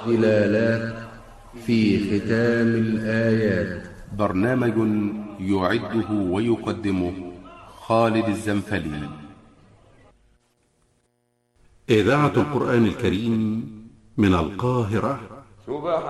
ضلالات في ختام الآيات. برنامج يعده ويقدمه خالد الزنفلي. إذاعة القرآن الكريم من القاهرة.